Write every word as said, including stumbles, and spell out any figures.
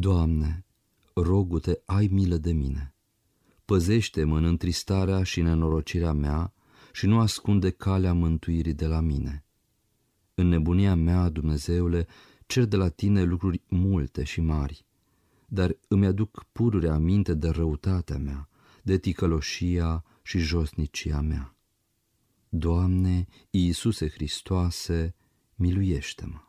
Doamne, rogu-te, ai milă de mine. Păzește-mă în întristarea și nenorocirea mea și nu ascunde calea mântuirii de la mine. În nebunia mea, Dumnezeule, cer de la tine lucruri multe și mari, dar îmi aduc pururea aminte de răutatea mea, de ticăloșia și josnicia mea. Doamne, Iisuse Hristoase, miluiește-mă!